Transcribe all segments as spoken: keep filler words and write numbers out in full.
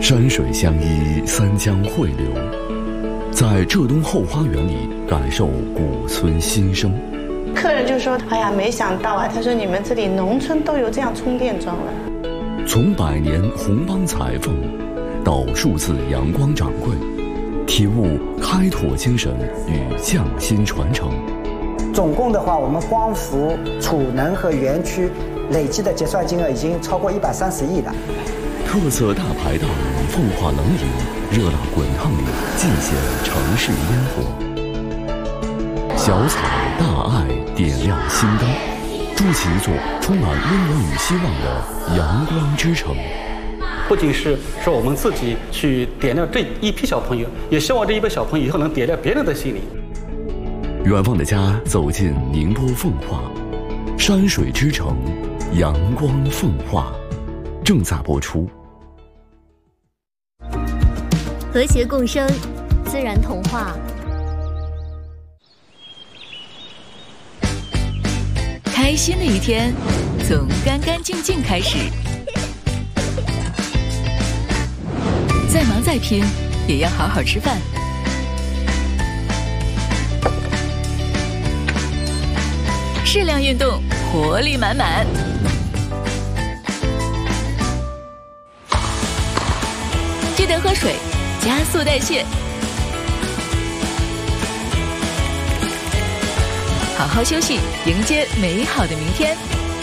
山水相依，三江汇流，在浙东后花园里感受古村新生。 客人就说：“哎呀，没想到啊！他说你们这里农村都有这样充电桩了。” 从百年红帮裁缝到数字阳光掌柜，体悟开拓精神与匠心传承。 总共的话，我们光伏、储能和园区累计的结算金额已经超过一百三十亿了。 特色大排档奉化冷饮，热辣滚烫里尽显城市烟火。小草大爱点亮心灯，筑起一座充满温暖与希望的阳光之城。 不仅是说我们自己去点亮这一批小朋友，也希望这一批小朋友以后能点亮别人的心灵。 远方的家走进宁波奉化，山水之城，阳光奉化，正在播出。 和谐共生，自然童话。 开心的一天，从干干净净开始。再忙再拼，也要好好吃饭。适量运动，活力满满。记得喝水，加速代谢。好好休息，迎接美好的明天。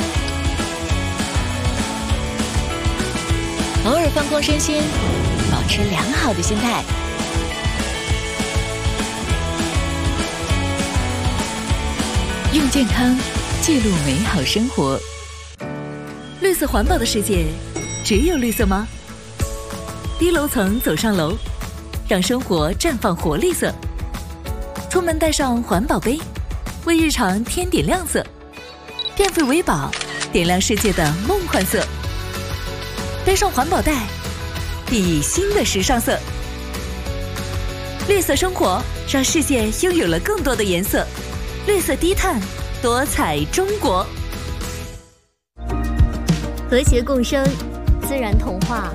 偶尔放空身心，保持良好的心态。用健康记录美好生活。绿色环保的世界，只有绿色吗？低楼层走上楼，让生活绽放活力色。出门带上环保杯，为日常添点亮色。变废为宝，点亮世界的梦幻色。背上环保袋，熠熠新的时尚色。绿色生活，让世界拥有了更多的颜色。绿色低碳，多彩中国。 和谐共生，自然童话。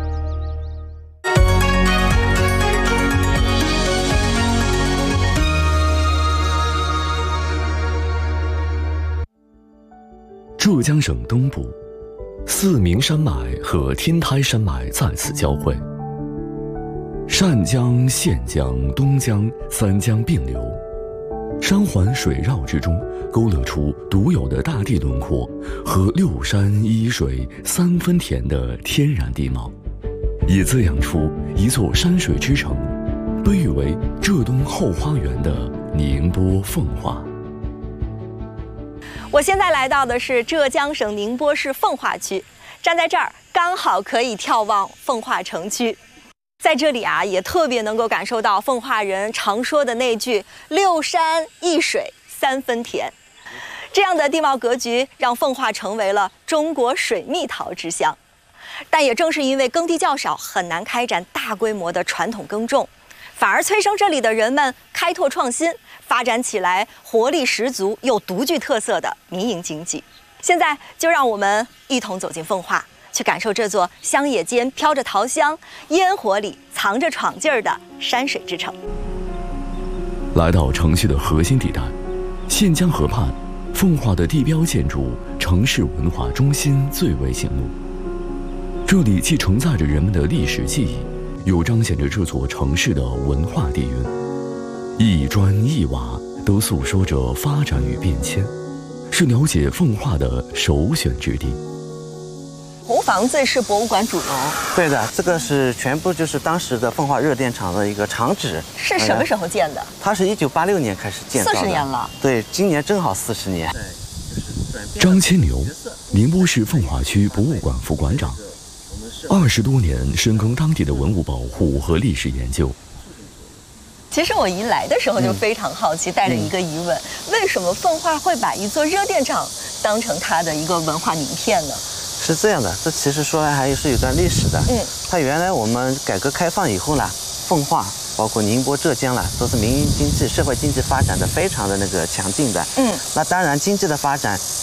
浙江省东部，四明山脉和天台山脉在此交汇，善江、县江、东江三江并流。山环水绕之中，勾勒出独有的大地轮廓和六山一水三分田的天然地貌，也滋养出一座山水之城，被誉为浙东后花园的宁波奉化。 我现在来到的是浙江省宁波市奉化区，站在这儿刚好可以眺望奉化城区。在这里啊，也特别能够感受到奉化人常说的那句“六山一水三分田”，这样的地貌格局让奉化成为了中国水蜜桃之乡。但也正是因为耕地较少，很难开展大规模的传统耕种，反而催生这里的人们开拓创新，发展起来活力十足又独具特色的民营经济。现在就让我们一同走进奉化，去感受这座乡野间飘着桃香、烟火里藏着闯劲儿的山水之城。 来到城区的核心地带，县江河畔，奉化的地标建筑城市文化中心最为醒目。这里既承载着人们的历史记忆，又彰显着这座城市的文化底蕴。一砖一瓦都诉说着发展与变迁，是了解奉化的首选之地。 红房子是博物馆主楼， 对的，这个是全部就是当时的奉化热电厂的一个厂址。 是什么时候建的？ 它是一九八六年开始建造的， 四十年了。 对，今年正好四十年。 张千牛，宁波市奉化区博物馆副馆长，二十多年深耕当地的文物保护和历史研究。 其实我一来的时候就非常好奇，带着一个疑问：为什么奉化会把一座热电厂当成它的一个文化名片呢？ 是这样的，这其实说来还是有段历史的。嗯，它原来我们改革开放以后呢，奉化包括宁波、浙江啦，都是民营经济、社会经济发展的非常的那个强劲的。嗯，那当然经济的发展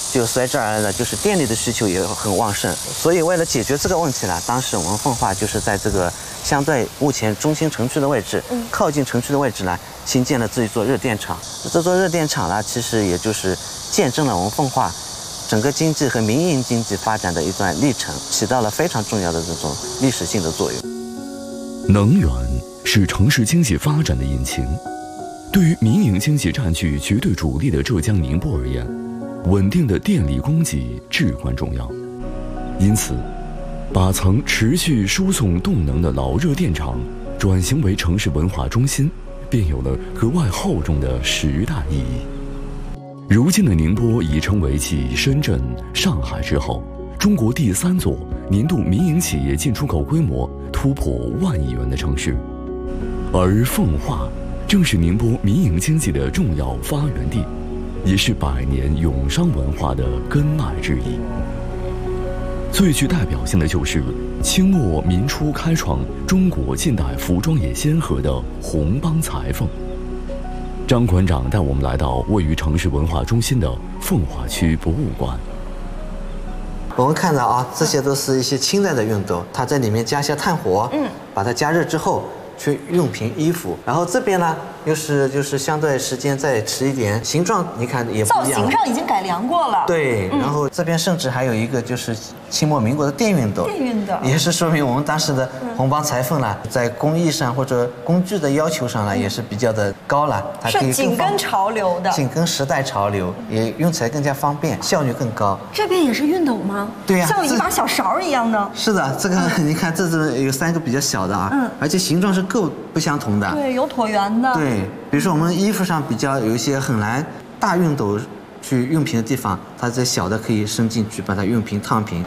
就随之而来的就是电力的需求也很旺盛。所以为了解决这个问题呢，当时我们奉化就是在这个相对目前中心城区的位置，靠近城区的位置呢，新建了这一座热电厂。这座热电厂呢，其实也就是见证了我们奉化整个经济和民营经济发展的一段历程，起到了非常重要的这种历史性的作用。 能源是城市经济发展的引擎，对于民营经济占据绝对主力的浙江宁波而言，稳定的电力供给至关重要。因此，把曾持续输送动能的老热电厂转型为城市文化中心，便有了格外厚重的时代意义。如今的宁波已成为继深圳、上海之后，中国第三座年度民营企业进出口规模突破万亿元的城市，而奉化正是宁波民营经济的重要发源地，也是百年永商文化的根脉之一。最具代表性的就是清末民初开创中国近代服装业先河的红帮裁缝。张馆长带我们来到位于城市文化中心的奉化区博物馆。 我们看到啊，这些都是一些清代的熨斗，它在里面加些炭火，嗯，把它加热之后去用平衣服。然后这边呢，又是就是相对时间再迟一点，形状你看也不一样， 造型上已经改良过了。 对，嗯、然后这边甚至还有一个就是清末民国的电熨斗， 电熨斗也是说明我们当时的红帮裁缝呢，在工艺上或者工具的要求上呢，也是比较的高了。它可以是紧跟潮流的， 紧跟时代潮流，也用起来更加方便，效率更高。 这边也是熨斗吗？ 对呀、啊， 像一把小勺一样的。 是的，这个你看，这是有三个比较小的啊，嗯，而且形状是各不相同的。 对，有椭圆的。 对，比如说我们衣服上比较有一些很难大熨斗去用平的地方，它这小的可以伸进去把它用平烫平。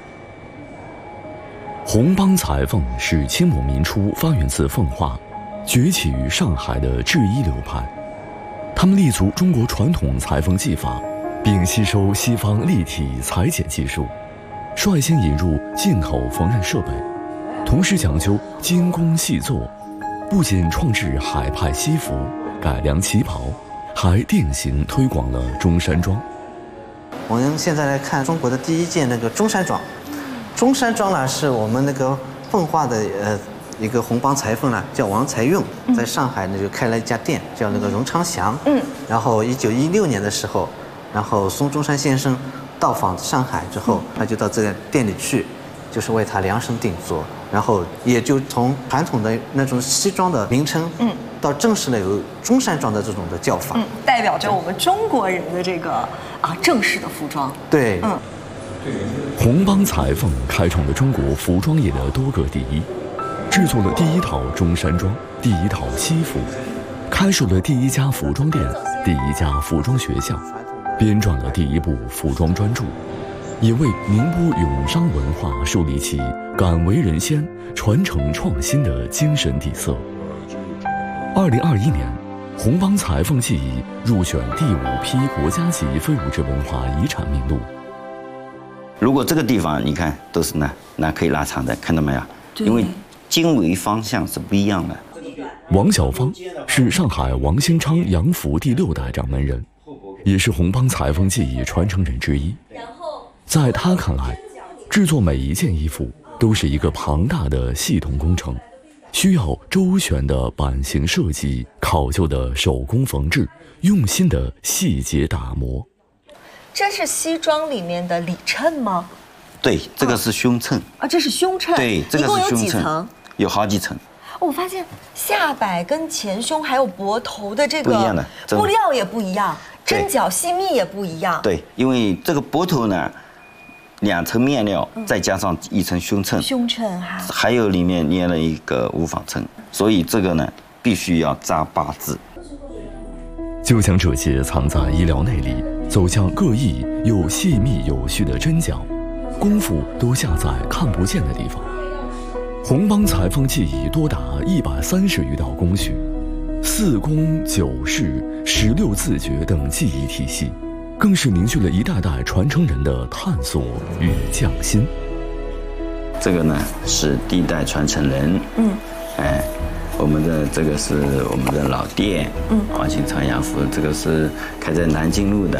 红帮裁缝是清末民初发源自奉化，崛起于上海的制衣流派。他们立足中国传统裁缝技法，并吸收西方立体裁剪技术，率先引入进口缝纫设备，同时讲究精工细作，不仅创制海派西服、改良旗袍，还定型推广了中山装。 我们现在来看中国的第一件那个中山装。中山装呢，是我们那个奉化的呃一个红帮裁缝呢，叫王才用，在上海呢就开了一家店，叫那个荣昌祥。嗯。然后一九一六年的时候，然后孙中山先生到访上海之后，他就到这个店里去，就是为他量身定做，然后也就从传统的那种西装的名称，嗯，到正式的有中山装的这种的叫法， 嗯，代表着我们中国人的这个啊正式的服装。 对， 嗯。 红帮裁缝开创了中国服装业的多个第一，制作了第一套中山装、第一套西服，开设了第一家服装店、第一家服装学校，编撰了第一部服装专著，也为宁波永商文化树立起敢为人先、传承创新的精神底色。二零二一年，红帮裁缝技艺入选第五批国家级非物质文化遗产名录。 如果这个地方你看都是那那可以拉长的，看到没有？因为经纬方向是不一样的。 王小芳是上海王兴昌洋服第六代掌门人，也是红帮裁缝技艺传承人之一。在他看来，制作每一件衣服都是一个庞大的系统工程，需要周全的版型设计、考究的手工缝制、用心的细节打磨。 这是西装里面的里衬吗？ 对，这个是胸衬啊，这是胸衬。 对，这个是胸衬。 一共有几层？ 有好几层。 我发现下摆跟前胸还有脖头的这个不一样的布料也不一样，针脚细密也不一样。 对，因为这个脖头呢，两层面料，再加上一层胸衬， 胸衬哈， 还有里面捏了一个无纺衬，所以这个呢必须要扎八字。 就将这些藏在衣料内里，走向各异又细密有序的针脚，功夫都下在看不见的地方。红帮裁缝技艺多达一百三十余道工序，四工九式、十六字诀等技艺体系，更是凝聚了一代代传承人的探索与匠心。 这个呢是第一代传承人，嗯，哎。我们的这个是我们的老店，嗯，王兴昌洋服，这个是开在南京路的，